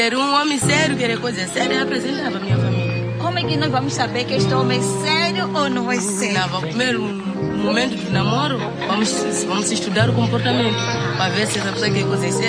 Era um homem sério, querer coisa séria, eu apresentava a minha família. Como é que nós vamos saber que este homem é sério ou não é sério? Não, primeiro, no momento do namoro, vamos estudar o comportamento, para ver se essa pessoa quer coisa séria.